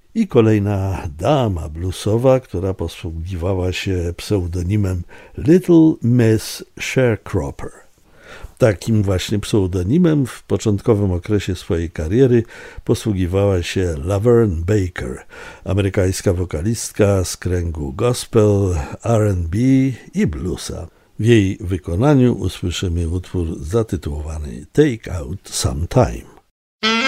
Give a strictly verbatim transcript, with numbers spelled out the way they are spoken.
I kolejna dama bluesowa, która posługiwała się pseudonimem Little Miss Sharecropper. Takim właśnie pseudonimem w początkowym okresie swojej kariery posługiwała się Laverne Baker, amerykańska wokalistka z kręgu gospel, R and B i bluesa. W jej wykonaniu usłyszymy utwór zatytułowany Take Out Some Time.